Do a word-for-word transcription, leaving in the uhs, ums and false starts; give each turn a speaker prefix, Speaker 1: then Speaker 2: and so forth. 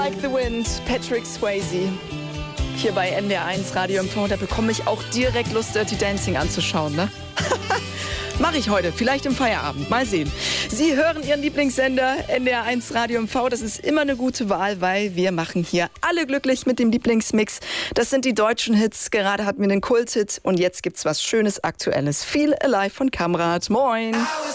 Speaker 1: Like the Wind, Patrick Swayze. Hier bei N D R eins Radio M V, da bekomme ich auch direkt Lust, Dirty Dancing anzuschauen, ne? Mache ich heute, vielleicht im Feierabend. Mal sehen. Sie hören Ihren Lieblingssender N D R eins Radio M V. Das ist immer eine gute Wahl, weil wir machen hier alle glücklich mit dem Lieblingsmix. Das sind die deutschen Hits. Gerade hatten wir den Kulthit und jetzt gibt's was Schönes, Aktuelles. Feel Alive von Kamrat. Moin.